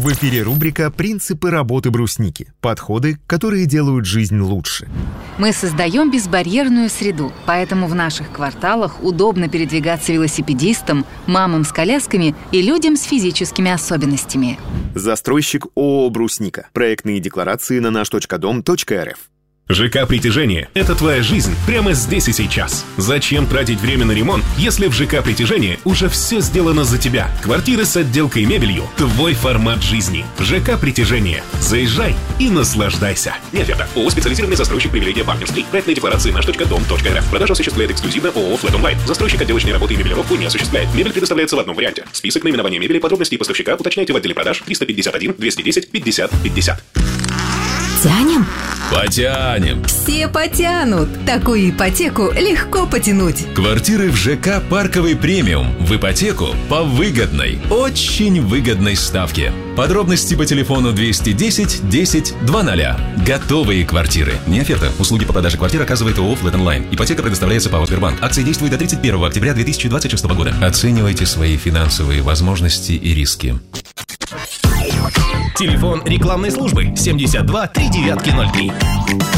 В эфире рубрика «Принципы работы брусники». Подходы, которые делают жизнь лучше. Мы создаем безбарьерную среду, поэтому в наших кварталах удобно передвигаться велосипедистам, мамам с колясками и людям с физическими особенностями. Застройщик ООО «Брусника». Проектные декларации на наш.дом.рф. ЖК «Притяжение» — это твоя жизнь прямо здесь и сейчас. Зачем тратить время на ремонт, если в ЖК «Притяжение» уже все сделано за тебя? Квартиры с отделкой и мебелью — твой формат жизни. ЖК «Притяжение». Заезжай и наслаждайся. Неоферта. ООО «Специализированный застройщик привилегия партнерский». Проектные декларации наш.дом.рф. Продажу осуществляет эксклюзивно ООО «Флэт Онлайн». Застройщик отделочной работы и мебелировку не осуществляет. Мебель предоставляется в одном варианте. Список наименования мебели, подробности поставщика уточняйте в отделе продаж 351 210 50 50. Тянем? Потянем. Все потянут. Такую ипотеку легко потянуть. Квартиры в ЖК «Парковый премиум» в ипотеку по выгодной, очень выгодной ставке. Подробности по телефону 210 10 00. Готовые квартиры. Не оферта. Услуги по продаже квартир оказывает ООО «Флэт Онлайн». Ипотека предоставляется ПАО «Сбербанк». Акции действуют до 31 октября 2026 года. Оценивайте свои финансовые возможности и риски. Телефон рекламной службы 72 3903.